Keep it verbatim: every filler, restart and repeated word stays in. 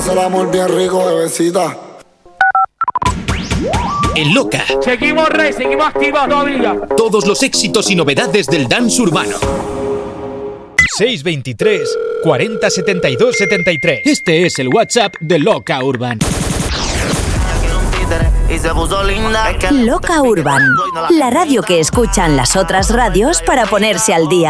El amor bien rico, bebecita. En Loca. Seguimos rey, seguimos activos todavía. Todos los éxitos y novedades del dance urbano. seis veintitrés, cuarenta setenta y dos setenta y tres. Este es el WhatsApp de Loca Urban. Loca Urban, la radio que escuchan las otras radios para ponerse al día.